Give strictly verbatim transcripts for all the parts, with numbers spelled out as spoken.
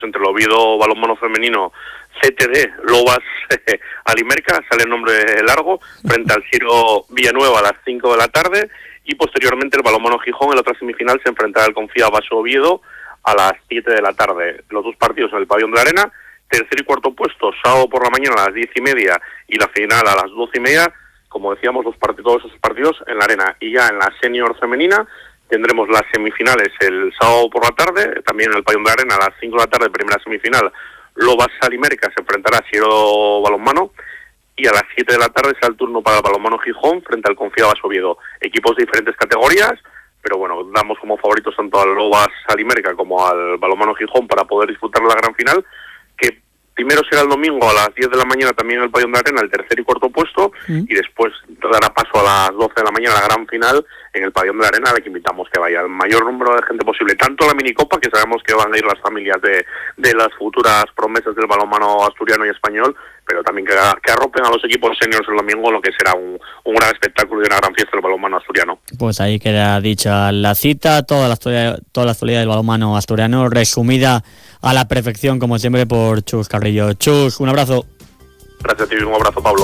entre el Oviedo balonmano femenino C T D, Lobas eh, Alimerca, sale el nombre largo, frente al Siro Villanueva a las cinco de la tarde, y posteriormente el balonmano Gijón en la otra semifinal se enfrentará al Confía Baso Oviedo a las siete de la tarde. Los dos partidos en el Pabellón de la Arena, tercer y cuarto puesto, sábado por la mañana a las diez y media y la final a las doce y media, como decíamos, los partidos, todos esos partidos en la Arena. Y ya en la senior femenina tendremos las semifinales el sábado por la tarde, también en el Pabellón de la Arena a las cinco de la tarde, primera semifinal, Lobas Alimerca se enfrentará a Siro Balonmano, y a las siete de la tarde será el turno para el balonmano Gijón frente al Confía Baso Oviedo. Equipos de diferentes categorías, pero bueno, damos como favoritos tanto al Lobas Alimerca como al balonmano Gijón para poder disfrutar de la gran final, que primero será el domingo a las diez de la mañana también en el Pabellón de la Arena, el tercer y cuarto puesto, ¿Mm? y después dará paso a las doce de la mañana la gran final en el Pabellón de la Arena, a la que invitamos que vaya el mayor número de gente posible, tanto a la minicopa, que sabemos que van a ir las familias de, de las futuras promesas del balonmano asturiano y español, pero también que, que arropen a los equipos seniors el domingo, lo que será un, un gran espectáculo y una gran fiesta del balonmano asturiano. Pues ahí queda dicha la cita, toda la historia, toda la actualidad del balonmano asturiano resumida a la perfección, como siempre, por Chus Carrillo. Chus, un abrazo. Gracias a ti, un abrazo, Pablo.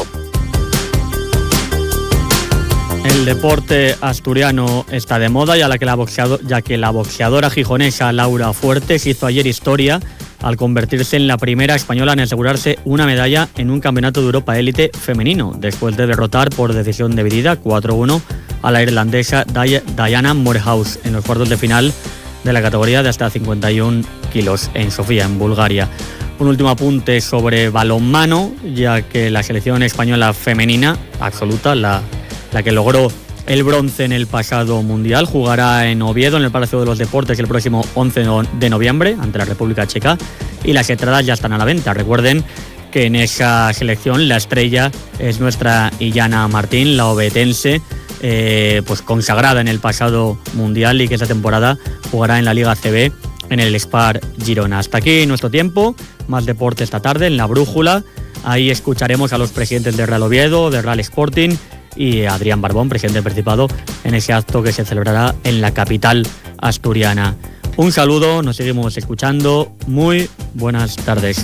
El deporte asturiano está de moda, ya que la, boxeado, ya que la boxeadora gijonesa Laura Fuertes hizo ayer historia al convertirse en la primera española en asegurarse una medalla en un campeonato de Europa élite femenino, después de derrotar por decisión dividida cuatro uno a la irlandesa Diana Morehouse en los cuartos de final de la categoría de hasta cincuenta y un kilos en Sofía, en Bulgaria. Un último apunte sobre balonmano, ya que la selección española femenina absoluta, la, la que logró el bronce en el pasado mundial, jugará en Oviedo, en el Palacio de los Deportes, el próximo once de noviembre ante la República Checa, y las entradas ya están a la venta. Recuerden que en esa selección la estrella es nuestra Illana Martín, la obetense, eh, pues consagrada en el pasado mundial, y que esta temporada jugará en la Liga C B en el Spar Girona. Hasta aquí nuestro tiempo, más deporte esta tarde en La Brújula. Ahí escucharemos a los presidentes de Real Oviedo, de Real Sporting, y a Adrián Barbón, presidente del Principado, en ese acto que se celebrará en la capital asturiana. Un saludo, nos seguimos escuchando. Muy buenas tardes.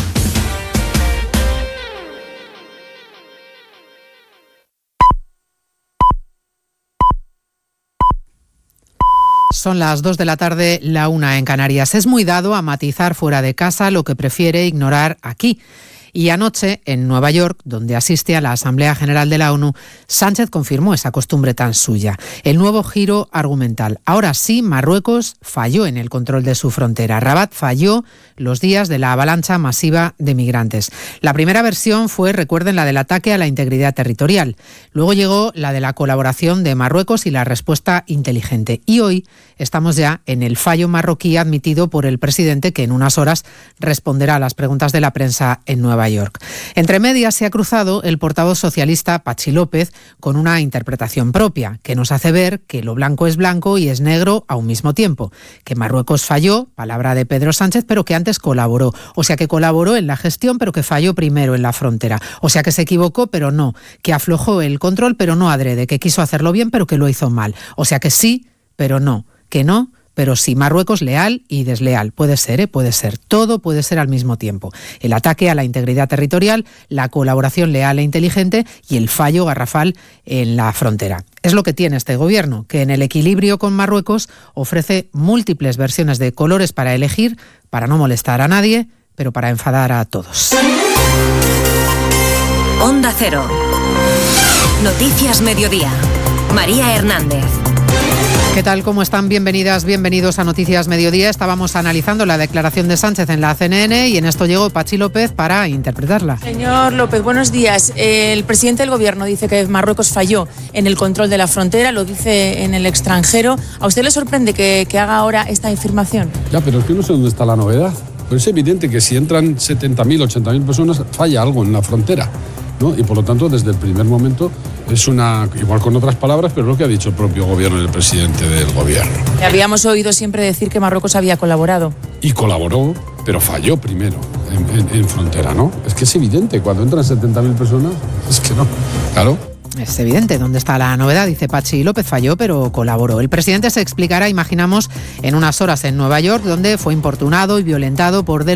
Son las dos de la tarde, la una en Canarias. Es muy dado a matizar fuera de casa lo que prefiere ignorar aquí. Y anoche, en Nueva York, donde asiste a la Asamblea General de la ONU, Sánchez confirmó esa costumbre tan suya, el nuevo giro argumental. Ahora sí, Marruecos falló en el control de su frontera. Rabat falló los días de la avalancha masiva de migrantes. La primera versión fue, recuerden, la del ataque a la integridad territorial. Luego llegó la de la colaboración de Marruecos y la respuesta inteligente. Y hoy estamos ya en el fallo marroquí admitido por el presidente, que en unas horas responderá a las preguntas de la prensa en Nueva York. Entre medias se ha cruzado el portavoz socialista Pachi López con una interpretación propia, que nos hace ver que lo blanco es blanco y es negro a un mismo tiempo, que Marruecos falló, palabra de Pedro Sánchez, pero que antes colaboró, o sea que colaboró en la gestión pero que falló primero en la frontera, o sea que se equivocó pero no, que aflojó el control pero no adrede, que quiso hacerlo bien pero que lo hizo mal, o sea que sí pero no, que no pero sí. Marruecos leal y desleal. Puede ser, ¿eh? Puede ser. Todo puede ser al mismo tiempo. El ataque a la integridad territorial, la colaboración leal e inteligente y el fallo garrafal en la frontera. Es lo que tiene este gobierno, que en el equilibrio con Marruecos ofrece múltiples versiones de colores para elegir, para no molestar a nadie, pero para enfadar a todos. Onda Cero. Noticias Mediodía. María Hernández. ¿Qué tal? ¿Cómo están? Bienvenidas, bienvenidos a Noticias Mediodía. Estábamos analizando la declaración de Sánchez en la C N N y en esto llegó Pachi López para interpretarla. Señor López, buenos días. El presidente del Gobierno dice que Marruecos falló en el control de la frontera, lo dice en el extranjero. ¿A usted le sorprende que, que haga ahora esta afirmación? Ya, pero es que no sé dónde está la novedad. Pero es evidente que si entran setenta mil, ochenta mil personas, falla algo en la frontera, ¿no? Y por lo tanto, desde el primer momento, es una, igual con otras palabras, pero lo que ha dicho el propio gobierno y el presidente del gobierno. Habíamos oído siempre decir que Marruecos había colaborado. Y colaboró, pero falló primero en, en, en frontera, ¿no? Es que es evidente, cuando entran setenta mil personas, es que no, claro. Es evidente dónde está la novedad, dice Patxi López. Falló, pero colaboró. El presidente se explicará, imaginamos, en unas horas en Nueva York, donde fue importunado y violentado por